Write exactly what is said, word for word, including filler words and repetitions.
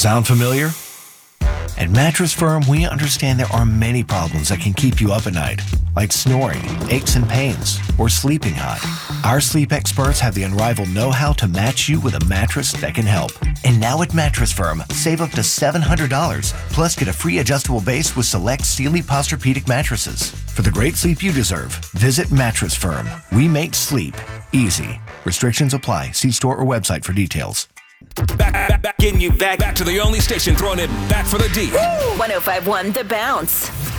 Sound familiar? At Mattress Firm, we understand there are many problems that can keep you up at night, like snoring, aches and pains, or sleeping hot. Our sleep experts have the unrivaled know-how to match you with a mattress that can help. And now at Mattress Firm, save up to seven hundred dollars, plus get a free adjustable base with select Sealy Posturepedic mattresses. For the great sleep you deserve, visit Mattress Firm. We make sleep easy. Restrictions apply. See store or website for details. Back, back, back, getting you back, back to the only station throwing it back for the D. one oh five point one The Bounce.